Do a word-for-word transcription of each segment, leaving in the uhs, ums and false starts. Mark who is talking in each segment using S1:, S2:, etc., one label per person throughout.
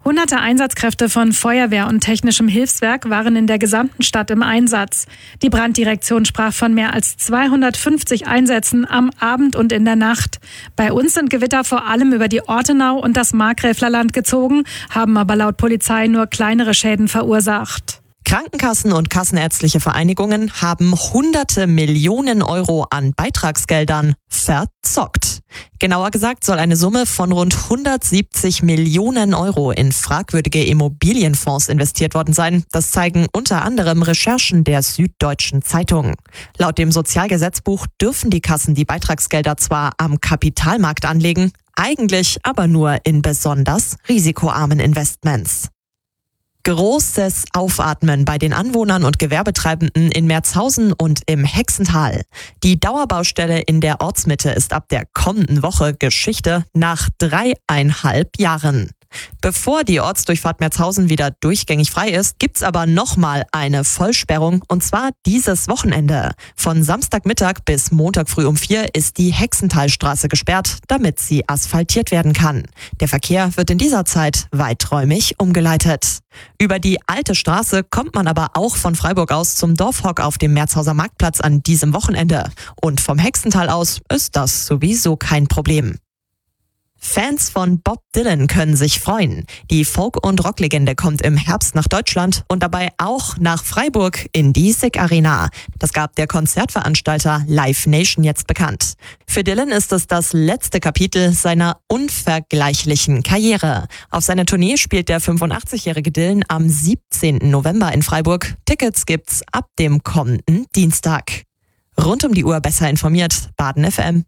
S1: Hunderte Einsatzkräfte von Feuerwehr und technischem Hilfswerk waren in der gesamten Stadt im Einsatz. Die Branddirektion sprach von mehr als zweihundertfünfzig Einsätzen am Abend und in der Nacht. Bei uns sind Gewitter vor allem über die Ortenau und das Markgräflerland gezogen, haben aber laut Polizei nur kleinere Schäden verursacht.
S2: Krankenkassen und kassenärztliche Vereinigungen haben hunderte Millionen Euro an Beitragsgeldern verzockt. Genauer gesagt soll eine Summe von rund hundertsiebzig Millionen Euro in fragwürdige Immobilienfonds investiert worden sein. Das zeigen unter anderem Recherchen der Süddeutschen Zeitung. Laut dem Sozialgesetzbuch dürfen die Kassen die Beitragsgelder zwar am Kapitalmarkt anlegen, eigentlich aber nur in besonders risikoarmen Investments. Großes Aufatmen bei den Anwohnern und Gewerbetreibenden in Merzhausen und im Hexental. Die Dauerbaustelle in der Ortsmitte ist ab der kommenden Woche Geschichte nach dreieinhalb Jahren. Bevor die Ortsdurchfahrt Merzhausen wieder durchgängig frei ist, gibt's aber nochmal eine Vollsperrung, und zwar dieses Wochenende. Von Samstagmittag bis Montag früh um vier ist die Hexenthalstraße gesperrt, damit sie asphaltiert werden kann. Der Verkehr wird in dieser Zeit weiträumig umgeleitet. Über die alte Straße kommt man aber auch von Freiburg aus zum Dorfhock auf dem Merzhauser Marktplatz an diesem Wochenende. Und vom Hexental aus ist das sowieso kein Problem. Fans von Bob Dylan können sich freuen. Die Folk- und Rocklegende kommt im Herbst nach Deutschland und dabei auch nach Freiburg in die SICK Arena. Das gab der Konzertveranstalter Live Nation jetzt bekannt. Für Dylan ist es das letzte Kapitel seiner unvergleichlichen Karriere. Auf seiner Tournee spielt der fünfundachtzigjährige Dylan am siebzehnten November in Freiburg. Tickets gibt's ab dem kommenden Dienstag. Rund um die Uhr besser informiert, Baden F M.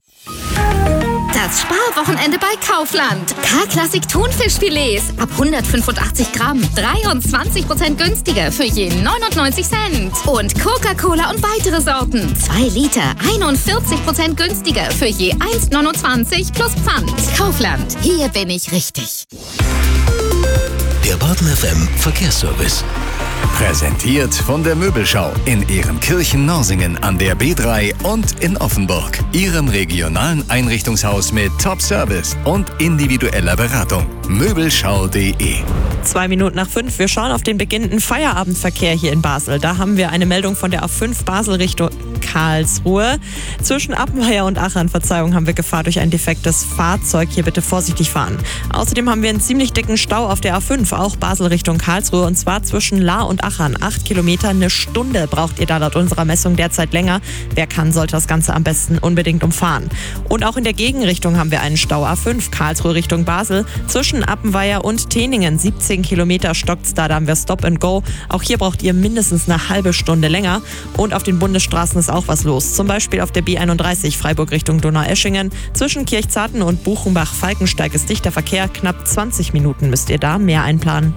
S3: Das Sparwochenende bei Kaufland. K-Klassik Thunfischfilets ab hundertfünfundachtzig Gramm. dreiundzwanzig Prozent günstiger für je neunundneunzig Cent. Und Coca-Cola und weitere Sorten. zwei Liter, einundvierzig Prozent günstiger für je eins Komma neunundzwanzig plus Pfand. Kaufland, hier bin ich richtig.
S4: Der Baden F M Verkehrsservice.
S5: Präsentiert von der Möbelschau in Ehrenkirchen-Norsingen an der B drei und in Offenburg. Ihrem regionalen Einrichtungshaus mit Top-Service und individueller Beratung. Möbelschau punkt de.
S2: Zwei Minuten nach fünf. Wir schauen auf den beginnenden Feierabendverkehr hier in Basel. Da haben wir eine Meldung von der A fünf Basel Richtung Karlsruhe. Zwischen Appenweier und Achern, Verzeihung, haben wir Gefahr durch ein defektes Fahrzeug. Hier bitte vorsichtig fahren. Außerdem haben wir einen ziemlich dicken Stau auf der A fünf, auch Basel Richtung Karlsruhe, und zwar zwischen Lahr und Achern. Acht Kilometer, eine Stunde braucht ihr da laut unserer Messung derzeit länger. Wer kann, sollte das Ganze am besten unbedingt umfahren. Und auch in der Gegenrichtung haben wir einen Stau. A fünf Karlsruhe Richtung Basel. Zwischen Appenweier und Teningen, siebzehn Kilometer stockt's da, da haben wir Stop and Go. Auch hier braucht ihr mindestens eine halbe Stunde länger. Und auf den Bundesstraßen ist auch was los. Zum Beispiel auf der B einunddreißig Freiburg Richtung Donaueschingen. Zwischen Kirchzarten und Buchenbach-Falkensteig ist dichter Verkehr. Knapp zwanzig Minuten müsst ihr da mehr einplanen.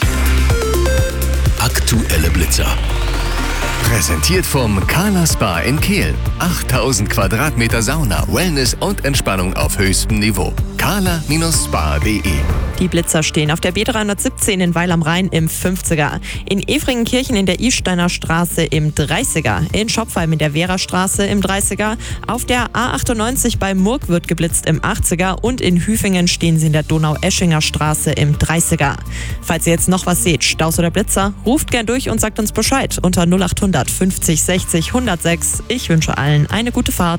S4: Aktuelle Blitzer.
S5: Präsentiert vom Kala Spa in Kehl. achttausend Quadratmeter Sauna, Wellness und Entspannung auf höchstem Niveau. kala Spa punkt de.
S2: Die Blitzer stehen auf der B dreihundertsiebzehn in Weil am Rhein im fünfziger, in Efringenkirchen in der Isteiner Straße im dreißiger, in Schopfheim in der Wehrastraße im dreißiger, auf der A achtundneunzig bei Murg wird geblitzt im achtziger und in Hüfingen stehen sie in der Donaueschinger Straße im dreißiger. Falls ihr jetzt noch was seht, Staus oder Blitzer, ruft gern durch und sagt uns Bescheid unter null achthundert fünfzig sechzig hundertsechs. Ich wünsche allen eine gute Fahrt.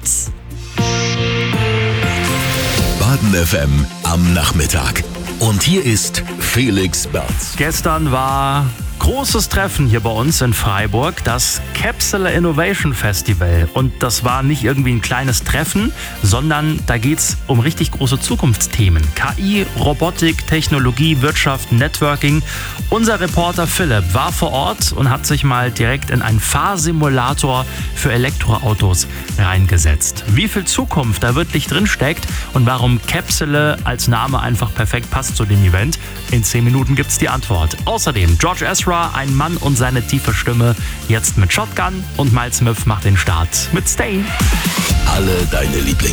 S4: Baden F M am Nachmittag. Und hier ist Felix Berz.
S6: Gestern war großes Treffen hier bei uns in Freiburg, das Capsular Innovation Festival. Und das war nicht irgendwie ein kleines Treffen, sondern da geht's um richtig große Zukunftsthemen. K I, Robotik, Technologie, Wirtschaft, Networking. Unser Reporter Philipp war vor Ort und hat sich mal direkt in einen Fahrsimulator für Elektroautos reingesetzt. Wie viel Zukunft da wirklich drin steckt und warum Capsule als Name einfach perfekt passt zu dem Event. In zehn Minuten gibt's die Antwort. Außerdem George Ezra, ein Mann und seine tiefe Stimme, jetzt mit Shotgun, und Miles Smith macht den Start mit Stay.
S4: Alle deine Lieblings